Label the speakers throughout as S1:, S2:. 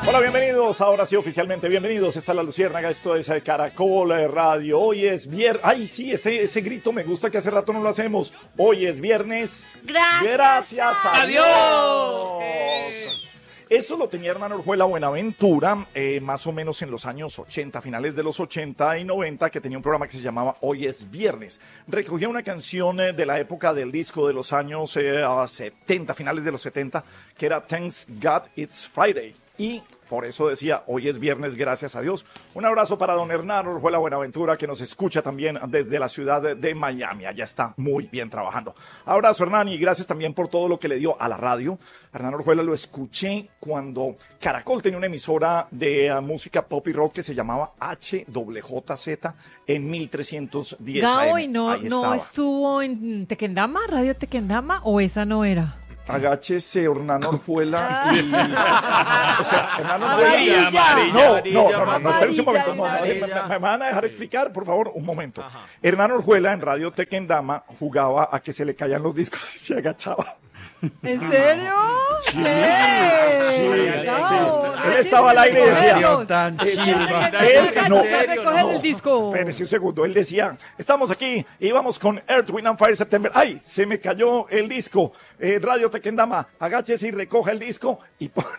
S1: Hola, bienvenidos. Ahora sí, oficialmente bienvenidos. Está La Luciérnaga, esto es Caracol Radio. Hoy es viernes. Ay, sí, ese grito me gusta que hace rato no lo hacemos. Hoy es viernes. Gracias a Dios. Eso lo tenía Hernán Orjuela Buenaventura, más o menos en los años 80, finales de los 80 y 90, que tenía un programa que se llamaba Hoy es Viernes. Recogía una canción de la época del disco de los años 70, finales de los 70, que era Thanks God It's Friday. Y por eso decía, hoy es viernes, gracias a Dios. Un abrazo para don Hernán Orjuela Buenaventura, que nos escucha también desde la ciudad de Miami. Allá está muy bien trabajando. Abrazo, Hernán, y gracias también por todo lo que le dio a la radio. Hernán Orjuela lo escuché cuando Caracol tenía una emisora de música pop y rock que se llamaba HWJZ en 1310
S2: Gabo,
S1: AM.
S2: ¿y no estuvo en Tequendama, Radio Tequendama, o esa no era?
S1: Agáchese, Hernán Orjuela. O sea, Hernán
S2: Amarilla.
S1: Orjuela. No, espérense un momento. ¿Me van a dejar explicar? Por favor, un momento.
S3: Ajá.
S1: Hernán Orjuela en Radio Tequendama jugaba a que se le caían los discos y se agachaba.
S2: ¿En serio?
S1: Sí.
S2: ¿Qué?
S1: Él estaba al aire y decía...
S4: Tan
S2: recoger el disco.
S1: Espérese un segundo, él decía, estamos aquí, íbamos con Earth, Wind and Fire September. ¡Ay! Se me cayó el disco. Radio Tequendama, agáchese y recoja el disco y pone...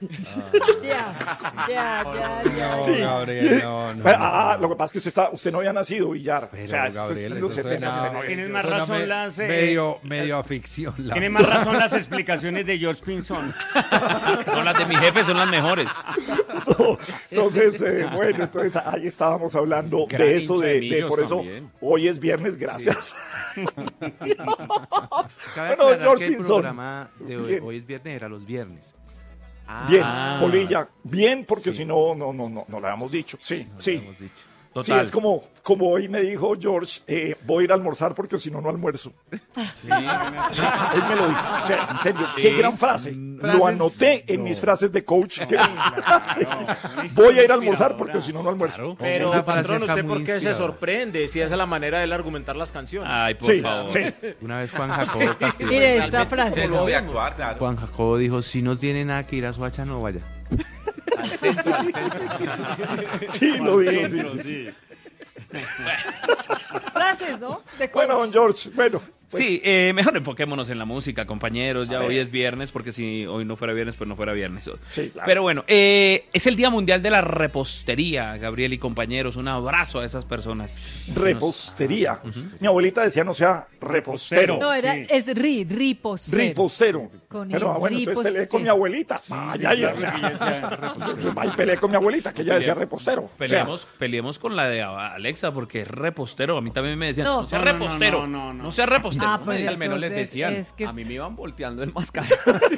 S2: Ya.
S1: Sí.
S4: Gabriel, no.
S1: Lo que pasa es que usted no había nacido, Villar.
S4: Pero,
S1: O sea,
S4: Gabriel,
S1: esto es
S4: eso
S1: los 70,
S4: suena-
S1: 70.
S3: Tienes más razón las...
S4: medio a ficción.
S3: Tiene más razón las explicaciones de George Pinzón.
S5: No, las de mi jefe son las mejores.
S1: Entonces, entonces ahí estábamos hablando
S6: Gran
S1: de eso,
S6: hincha de
S1: de
S6: Millos
S1: por eso
S6: también.
S1: hoy es viernes, gracias.
S6: Cabe
S1: Bueno,
S6: aclarar
S1: George
S6: que el
S1: Pinzón.
S6: programa de
S1: Bien.
S6: hoy es viernes era los viernes.
S1: Bien,
S5: Ah.
S1: Polilla, bien, porque
S6: Sí.
S1: si no lo habíamos dicho. Sí,
S6: Lo
S1: sí.
S6: hemos dicho.
S1: Sí,
S5: Total.
S1: es como hoy me dijo George, voy a ir a almorzar porque si no, no almuerzo. Él me lo dijo. O sea, en serio, qué gran frase. Lo anoté en mis frases de coach. Sí. Voy a ir a almorzar porque si no, no almuerzo.
S7: Pero,
S6: Esa frase
S7: patrón,
S6: está
S7: ¿usted
S6: muy
S7: por qué se
S6: inspiradora.
S7: sorprende si esa es la manera de él argumentar las canciones?
S5: Ay, por
S1: Sí,
S5: favor.
S1: sí.
S6: Una vez Juan Jacobo Castillo,
S2: Mire esta frase.
S7: Lo voy a actuar, claro.
S6: Juan Jacobo dijo, si no tiene nada que ir a Soacha, no vaya.
S1: Sí, lo digo, sí.
S2: Frases, ¿no? De
S1: Bueno, don George, bueno. pues,
S5: Sí, mejor enfoquémonos en la música, compañeros. Ya hoy es viernes, porque si hoy no fuera viernes, pues no fuera viernes.
S1: Sí, claro.
S5: Pero bueno, es el Día Mundial de la Repostería, Gabriel y compañeros. Un abrazo a esas personas.
S1: repostería. Mi abuelita decía no sea repostero.
S2: No, es ripostero.
S1: Ripostero.
S2: Con
S1: Pero bueno, entonces peleé
S2: ripostero.
S1: con mi abuelita. Ahí peleé con mi abuelita, que ella decía repostero. O sea,
S5: Peleemos con la de Alexa, porque es repostero. A mí también me decían,
S2: No.
S5: no sea
S3: No, no,
S5: repostero.
S3: no.
S5: No sea repostero.
S2: Ah,
S5: No me
S2: pues
S5: digan.
S6: Al menos les
S2: entonces
S6: decían.
S2: es que
S6: A mí me iban volteando el mascarón.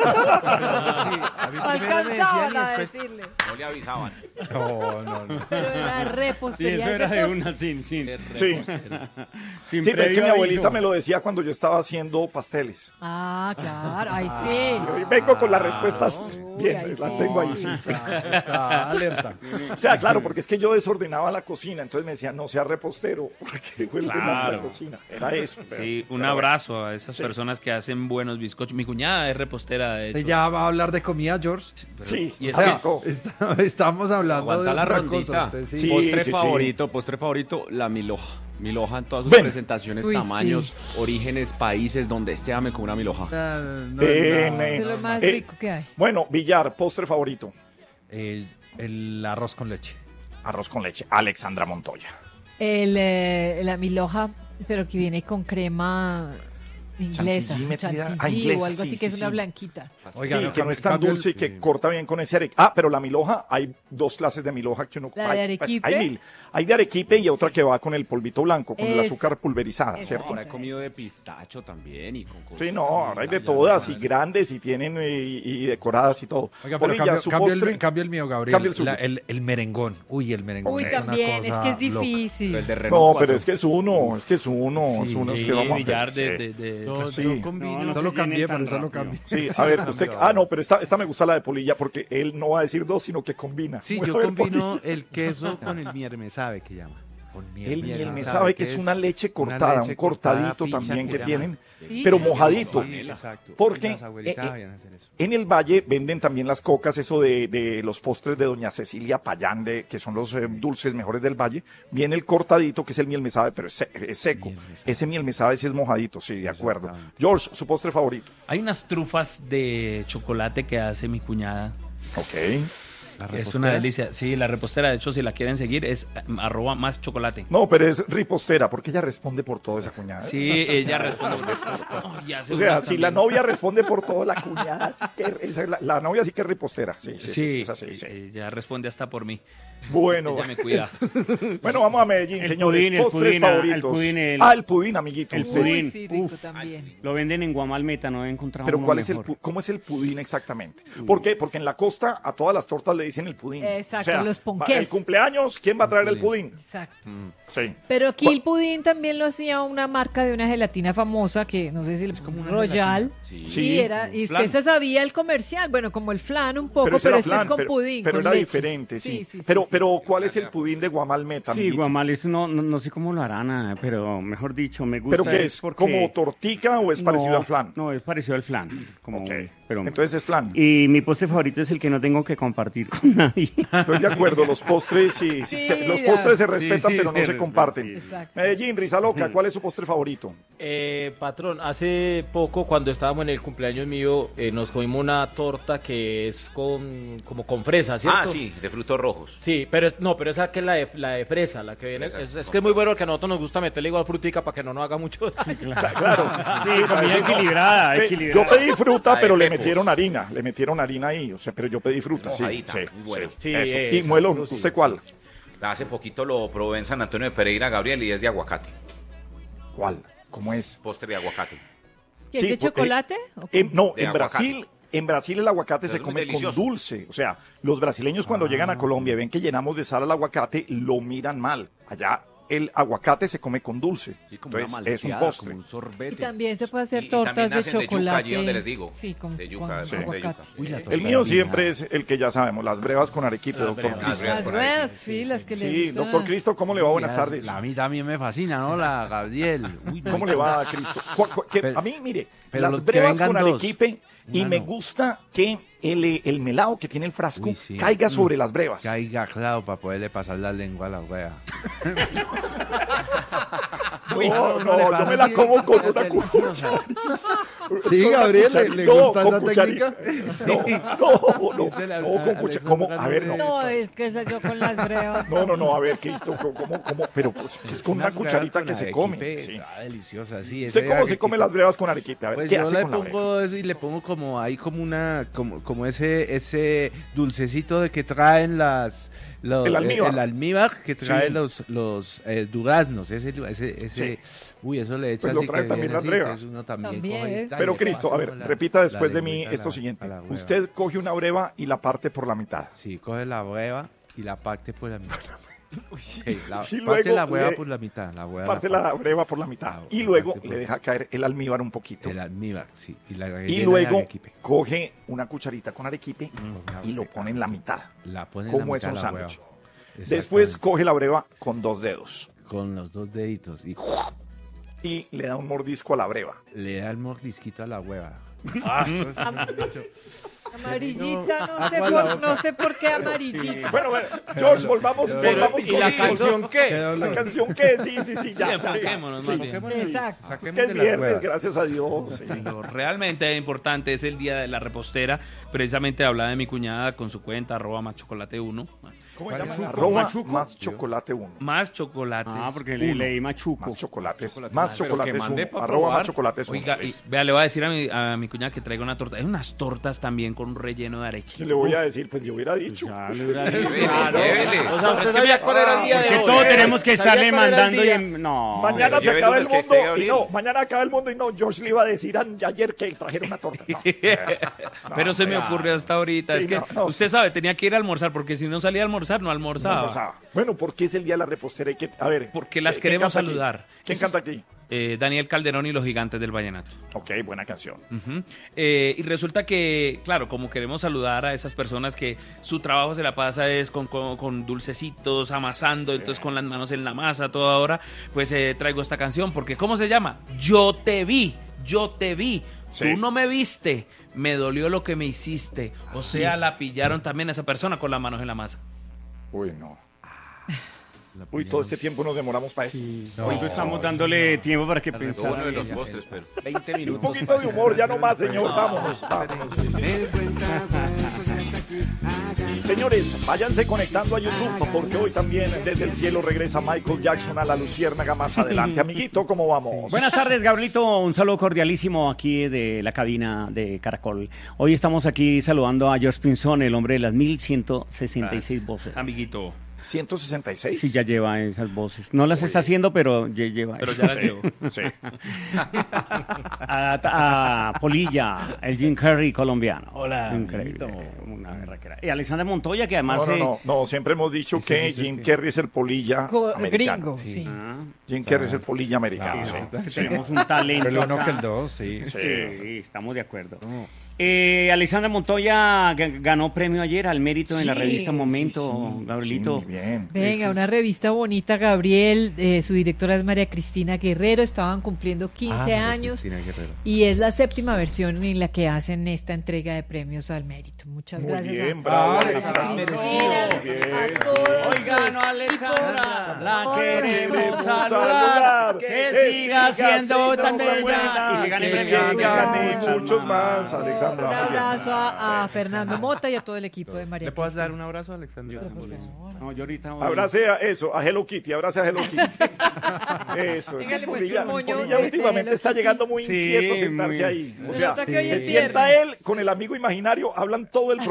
S2: alcanzaban a decirle.
S6: No le avisaban.
S4: No.
S2: Pero era
S3: Sí,
S2: repostería.
S3: eso era de
S2: repos-
S3: una sin
S1: sí.
S3: sin
S1: Sí, pero es que
S3: previo
S1: mi abuelita
S3: aviso.
S1: me lo decía cuando yo estaba haciendo pasteles.
S2: Ah, claro. Ay,
S1: Y
S2: sí.
S1: hoy vengo con las respuestas
S2: Uy,
S1: bien,
S2: ahí
S1: las
S2: sí.
S1: tengo ahí, sí.
S4: Está alerta.
S1: O sea, claro, porque es que yo desordenaba la cocina, entonces me decían, no sea repostero, porque fue el que más la
S5: Claro.
S1: cocina. Era eso.
S5: Sí, un
S1: pero
S5: abrazo a esas
S1: Sí.
S5: personas que hacen buenos bizcochos. Mi cuñada es repostera, de hecho.
S4: Ya va a hablar de comida, George.
S1: bueno. Sí,
S5: Y
S4: O
S5: es
S4: sea,
S1: rico.
S4: estamos hablando
S6: Aguanta
S4: de
S6: la
S4: otra
S6: rondita.
S4: cosa. Usted sí.
S1: Sí.
S6: Postre favorito, la milhoja. Milhoja en todas sus
S1: Ven.
S6: presentaciones,
S2: Uy,
S6: tamaños, orígenes, países, donde sea me como una milhoja.
S4: No,
S2: Es lo más
S1: Eh,
S2: rico que hay.
S1: Bueno, Villar, postre favorito.
S4: El arroz con leche.
S1: Arroz con leche. Alexandra Montoya.
S2: La milhoja, pero que viene con crema inglesa.
S1: Chantilly metida.
S2: Chantilly
S1: Inglesa,
S2: o algo
S1: sí,
S2: así
S1: sí,
S2: que es
S1: sí.
S2: una blanquita.
S4: Oiga,
S1: Sí, que no es tan
S4: cambio el-
S1: dulce y que corta bien con ese arequipe. Ah, pero la milhoja, hay dos clases de milhoja que uno...
S2: ¿La de
S1: hay, pues,
S2: arequipe?
S1: hay mil. Hay de arequipe y otra que va con el polvito blanco, con el
S2: Esa.
S1: azúcar pulverizada,
S2: Esa.
S1: ¿cierto?
S6: Ahora he comido de pistacho también y con cosas
S1: Sí, no,
S6: así,
S1: ahora hay de
S6: ya
S1: todas y
S6: no,
S1: grandes y tienen y decoradas y todo.
S4: Oiga, pero
S1: Polilla, su postre,
S4: cambio el mío, Gabriel.
S1: Cambia el suyo.
S4: El merengón. Uy, el merengón.
S2: Uy,
S4: es una
S2: también, es
S4: cosa
S2: que es
S4: loca.
S2: difícil.
S6: El de Renault
S1: No,
S6: 4.
S1: pero es que es uno, es que
S5: Sí,
S1: vamos a
S5: Villar
S1: ver.
S6: Yo,
S1: Sí.
S6: yo combino.
S3: No,
S4: Eso lo
S3: se
S4: cambié,
S3: llene
S4: pero
S3: tan
S4: eso lo
S3: rápido.
S4: cambié.
S1: Sí, a ver, usted... Ah, no, pero esta me gusta la de Polilla porque él no va a decir dos, sino que combina.
S6: Sí,
S1: Voy
S6: yo
S1: a ver,
S6: combino
S1: Polilla.
S6: el queso con el mierme sabe que llama.
S4: Con
S1: El miel me
S4: sabe
S1: sabe que es una leche cortada, un cortadito
S4: picha
S1: también que
S4: llama.
S1: tienen,
S2: Picha.
S1: pero mojadito.
S4: Exacto.
S1: Porque
S4: Las abuelitas sabían hacer eso.
S1: en el Valle venden también las cocas, eso de los postres de doña Cecilia Payán, que son los dulces mejores del Valle. Viene el cortadito, que es el miel me sabe, pero es seco.
S4: Miel me sabe.
S1: Ese miel me sabe si es mojadito, sí, de acuerdo.
S4: Exactamente.
S1: George, su postre favorito.
S5: Hay unas trufas de chocolate que hace mi cuñada.
S1: Ok.
S5: Es una delicia. Sí, la repostera, de hecho, si la quieren seguir, es @más chocolate.
S1: No, pero es ripostera, porque ella responde por todo, esa cuñada.
S5: Sí, ella responde por todo. Y hace
S1: O sea,
S5: unas
S1: si la
S5: también.
S1: novia responde por todo, la cuñada sí que la novia sí que es ripostera. Sí,
S5: Sí,
S1: es así, sí.
S5: ella responde hasta por mí.
S1: Bueno,
S5: Ella me cuida.
S1: bueno, vamos a Medellín,
S3: El
S1: señores.
S3: pudín, el
S1: Postres
S3: pudín,
S1: favoritos.
S3: el pudín,
S1: el pudín, amiguito.
S3: el
S1: usted.
S3: pudín.
S2: Uy, sí, rico
S3: Uf.
S2: también.
S3: Lo venden en Guamalmeta, no he encontrado
S1: Pero
S3: uno
S1: ¿cuál es
S3: mejor.
S1: cómo es el pudín exactamente? ¿Por qué? Porque en la costa a todas las tortas le dicen el pudín.
S2: Exacto, los ponqués.
S1: El cumpleaños, ¿quién va a traer el pudín?
S2: Exacto.
S1: Sí.
S2: Pero aquí el pudín también lo hacía una marca de una gelatina famosa que no sé si es como una Royal.
S1: Sí.
S2: Y usted se sabía el comercial, bueno, como el flan un poco,
S1: ese
S2: pero
S1: era
S2: este
S1: flan,
S2: es con pudín.
S1: pero
S2: con
S1: era
S2: leche.
S1: diferente, sí.
S2: Sí,
S1: pero,
S2: sí.
S1: pero ¿cuál es el pudín de Guamalmeta,
S3: Sí,
S1: amiguito?
S3: Guamal, eso no sé cómo lo harán, pero mejor dicho, me gusta.
S1: ¿Pero qué es?
S3: porque-
S1: ¿Como tortica o es parecido
S3: No,
S1: al flan?
S3: No, es parecido al flan. Como,
S1: Ok.
S3: pero,
S1: Entonces es flan.
S3: y mi postre favorito es el que no tengo que compartir con nadie.
S1: Estoy de acuerdo, los postres sí,
S2: Sí,
S1: los
S2: ya.
S1: postres se respetan,
S3: sí,
S1: pero
S3: se
S1: no se
S3: respetan,
S1: comparten.
S3: sí.
S2: Exacto.
S1: Medellín, Risa Loca, ¿cuál es su postre favorito?
S7: Patrón, hace poco cuando estábamos en el cumpleaños mío nos comimos una torta que es como con fresa, ¿cierto?
S8: Ah, sí, de frutos rojos.
S7: Sí, pero pero esa que es la de fresa, la que viene.
S8: Fresa,
S7: Es que es muy bueno que a nosotros nos gusta meterle igual frutica para que no nos haga mucho.
S1: Claro.
S3: Sí, comida equilibrada,
S1: Es que
S3: equilibrada.
S1: Yo pedí fruta,
S8: La
S1: pero
S8: de
S1: le
S8: pepos.
S1: metieron harina ahí, o sea, pero yo pedí fruta, sí.
S8: Mojadita,
S1: Sí,
S8: muy bueno.
S1: sí,
S7: Sí,
S1: eso.
S7: esa,
S1: Y Muelo,
S7: eso sí,
S1: ¿usted
S7: sí.
S1: cuál?
S8: Hace poquito lo probé en San Antonio de Pereira, Gabriel, y es de aguacate.
S1: ¿Cuál? ¿Cómo es?
S8: Postre de aguacate.
S2: ¿Y es
S1: Sí,
S2: de chocolate? ¿O
S1: No,
S8: De
S1: en
S8: aguacate.
S1: Brasil. En Brasil el aguacate
S8: Pero
S1: se
S8: es muy
S1: come con
S8: delicioso.
S1: dulce. O sea, los brasileños cuando llegan a Colombia y ven que llenamos de sal al aguacate, lo miran mal. Allá el aguacate se come con dulce.
S6: Sí, como
S1: Entonces
S6: una
S1: es un
S6: malteada,
S1: postre.
S6: como un sorbete.
S2: Y también se puede hacer
S8: Y
S2: tortas
S8: también
S2: de
S8: hacen de yuca,
S2: chocolate.
S8: allí donde les digo.
S2: Sí, con,
S8: De yuca,
S2: con
S8: de
S2: aguacate.
S8: yuca.
S6: Uy, la
S1: El
S6: tostada
S1: mío
S6: de
S1: siempre
S6: nada.
S1: es el que ya sabemos, las brevas con arequipe, doctor
S7: brevas.
S1: Cristo.
S8: Las
S2: Las
S8: con
S2: ruedas,
S8: arequipe,
S2: sí, las que le
S1: Sí,
S2: gustan.
S1: doctor Cristo, ¿cómo le va? Buenas tardes.
S4: A mí también me fascina, ¿no? La Gabriel. Uy,
S1: ¿Cómo le va a Cristo?
S4: Pero-
S1: A mí, mire,
S4: pero
S1: las
S4: los que
S1: brevas
S4: vengan
S1: con
S4: dos.
S1: arequipe y
S4: Una
S1: me
S4: no.
S1: gusta que el melado que tiene el frasco
S4: Uy, sí.
S1: caiga sobre las brevas.
S4: caiga claro para poderle pasar la lengua a la wea.
S1: No, yo me la como con una cuchara.
S4: Sí,
S1: Con una
S4: Gabriel,
S1: cuchara.
S4: ¿le
S1: No,
S4: gusta
S1: con
S4: esa
S1: cucharita.
S4: técnica?
S1: No,
S4: Dice la-
S1: con cuchara.
S4: Alexandra
S1: ¿Cómo? A ver, no.
S2: No, es que esa yo con las brevas.
S1: No, a ver, Cristo, ¿cómo? Pero pues, es con una
S4: Unas brevas
S1: cucharita
S4: con
S1: que se
S4: arequipe,
S1: come. Sí.
S4: delicioas, sí.
S1: ¿Usted cómo se come las brevas con arequipe? A ver,
S4: Pues
S1: ¿qué
S4: yo
S1: hace
S4: le
S1: con la breva?
S4: pongo eso y le pongo como ahí como como ese dulcecito de que traen
S1: El almíbar.
S4: el almíbar que trae
S1: Sí.
S4: los duraznos,
S1: Sí.
S4: uy, eso le echa
S1: Pues lo
S4: así
S1: trae
S4: que
S1: también
S4: viene
S1: las
S4: así,
S1: brevas.
S4: entonces uno también
S2: También,
S4: coge y
S2: ¿eh?
S4: tal,
S1: Pero
S4: le
S1: Cristo, a
S4: pasa
S1: ver,
S4: la-
S1: repita después de mí
S4: lengüita
S1: esto
S4: a
S1: siguiente.
S4: a la hueva.
S1: Usted coge una breva y la parte por la mitad.
S4: Sí, coge la hueva y la parte por la mitad. Sí,
S1: Y
S4: parte
S1: luego
S4: la hueva
S1: le-
S4: por la mitad, la hueva
S1: Parte la breva por la mitad.
S4: Ah,
S1: Y
S4: la
S1: luego
S4: parte por-
S1: le deja caer el almíbar un poquito.
S4: el almíbar, sí, y la
S1: Y
S4: rellena de
S1: luego
S4: arequipe.
S1: coge una cucharita con arequipe y lo
S4: arequipe.
S1: pone en la mitad.
S4: La pone en
S1: como
S4: la
S1: es
S4: mitad
S1: un
S4: de la
S1: sándwich.
S4: hueva.
S1: Después
S4: Exactamente.
S1: coge la breva con 2 dedos
S4: Con los 2 deditos y
S1: y le da un mordisco a la breva.
S4: le da el mordisquito a la hueva.
S2: Amarillita, no sé por qué amarillita.
S1: Bueno, George, volvamos
S7: ¿Y la canción qué?
S1: La canción qué, sí, ya.
S5: enfoquémonos,
S1: Sí.
S5: más bien.
S2: Exacto.
S1: Es
S4: Saquemos
S1: que es
S4: de las
S1: viernes,
S4: huevas.
S1: gracias a Dios. sí.
S5: Lo realmente importante es el día de la repostera. Precisamente hablaba de mi cuñada con su cuenta, @máschocolate1.
S1: ¿Cómo se llama?
S3: Machuco,
S1: Arroba
S3: machuco.
S1: más chocolate 1.
S5: Más chocolates.
S3: Ah, porque le leí machuco.
S1: Más chocolates.
S6: Chocolate.
S1: Más
S6: Pero
S1: chocolates
S6: que mande
S1: 1.
S6: pa'
S1: Arroba
S6: probar.
S1: más chocolates 1.
S5: Oiga, y, vea, le voy a decir a mi cuñada que traiga una torta. Hay unas tortas también con un relleno de arequipe.
S1: ¿Qué le voy a decir? Pues yo hubiera dicho.
S3: Ya, le hubiera dicho.
S8: Llévele.
S7: O sea, usted sabía cuál era el día de
S3: Que
S7: hoy.
S3: todos tenemos que
S7: ¿Sabía
S3: estarle
S7: cuál era el
S3: mandando y
S7: día?
S3: no.
S1: Mañana se
S8: Llévele
S1: acaba el
S8: unos que
S1: mundo
S8: esté
S1: y
S8: Gabriel.
S1: no, mañana acaba el mundo y no, George le iba a decir ayer que trajera una torta. No.
S5: Pero se me ocurrió hasta ahorita.
S1: Sí,
S5: es que
S1: no.
S5: usted sabe, tenía que ir a almorzar porque si no salía a almorzar, no
S1: No
S5: almorzaba.
S1: pasaba. Bueno, ¿por qué es el día de la repostera? A ver.
S5: Porque las
S1: ¿quién
S5: queremos
S1: canta aquí?
S5: saludar.
S1: ¿Quién
S5: Eso es-
S1: canta aquí?
S5: Daniel Calderón y los Gigantes del Vallenato.
S1: Ok, buena canción.
S5: Ujú. Y resulta que, claro, como queremos saludar a esas personas que su trabajo se la pasa es con dulcecitos, amasando, entonces con las manos en la masa toda hora, pues traigo esta canción, porque ¿cómo se llama? Yo te vi,
S1: Sí.
S5: tú no me viste, me dolió lo que me hiciste. O sea, la pillaron también a esa persona con las manos en la masa.
S1: Uy, no. Uy, todo este tiempo nos demoramos para eso.
S3: Hoy estamos dándole tiempo para que
S8: Uno
S3: pensara.
S8: de los postres, pero
S6: 20
S1: Un
S6: minutos.
S1: poquito de humor, ya no más, señor. Vámonos. Señores, váyanse conectando a YouTube porque hoy también desde el cielo regresa Michael Jackson a la Luciérnaga más adelante. Amiguito, ¿cómo vamos?
S3: Buenas tardes, Gabrielito. Un saludo cordialísimo aquí de la cabina de Caracol. Hoy estamos aquí saludando a George Pinzón, el hombre de las 1166 voces.
S5: Amiguito.
S1: 166.
S3: Sí, ya lleva esas voces. No las está haciendo, pero ya lleva
S5: Pero
S3: eso.
S5: ya la llevo.
S1: Sí.
S3: A Polilla, el Jim Carrey colombiano.
S9: Hola,
S3: Increíble.
S9: amiguito.
S3: Una berraquera. Y Alexander Montoya, que además...
S1: No, siempre hemos dicho que Jim Carrey es el polilla americano.
S2: Gringo, sí.
S1: Jim Carrey es el polilla americano.
S3: Claro,
S1: sí.
S3: tenemos un talento
S9: Pero el uno
S3: acá.
S9: que el dos, sí.
S3: Sí, estamos de acuerdo. Alexandra Montoya ganó premio ayer al mérito en la
S1: Sí,
S3: revista Momento,
S1: sí,
S3: Gabrielito.
S1: sí, muy bien.
S2: Venga, una revista bonita, Gabriel. Su directora es María Cristina Guerrero. Estaban cumpliendo 15 años. Y es la 7ª versión en la que hacen esta entrega de premios al mérito. Muchas
S1: Muy
S2: gracias
S1: bien,
S2: a
S1: bravo,
S2: María
S1: Alexandra.
S2: Cristina,
S1: Muy bien,
S2: a todos.
S3: Oigan, Alexandra, la queremos
S1: queremos
S3: saludar,
S1: saludar,
S3: que siga siendo tan bella
S1: buena,
S3: y que gane
S1: que
S3: premios.
S1: gane muchos más, Alexandra.
S2: Un
S1: muy bien.
S2: abrazo a Fernando Mota y a todo el equipo de María
S4: ¿Le puedes dar
S2: Cristina.
S4: un abrazo, Alexandra?
S3: No, yo ahorita voy.
S1: Abrace a eso, a Hello Kitty, abrace a Hello Kitty. Eso, es
S2: Venga,
S1: que
S2: le muestro
S1: Polilla,
S2: un moño
S1: Polilla
S2: de
S1: últimamente
S2: Hello
S1: está
S2: Kitty.
S1: llegando muy
S3: Sí,
S1: inquieto a sentarse
S3: muy-
S1: ahí. O
S2: Se
S1: sea,
S2: nota que hoy
S1: se
S2: es
S1: sienta
S2: viernes.
S1: él con el amigo imaginario, hablan todo el